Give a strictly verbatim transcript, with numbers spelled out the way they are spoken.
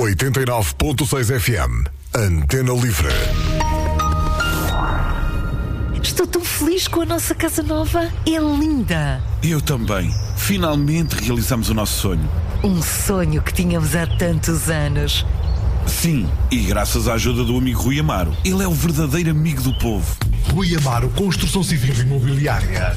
oitenta e nove ponto seis F M. Antena Livre. Estou tão feliz com a nossa casa nova. É linda. Eu também. Finalmente realizamos o nosso sonho. Um sonho que tínhamos há tantos anos. Sim, e graças à ajuda do amigo Rui Amaro. Ele é o verdadeiro amigo do povo. Rui Amaro Construção Civil e Imobiliária.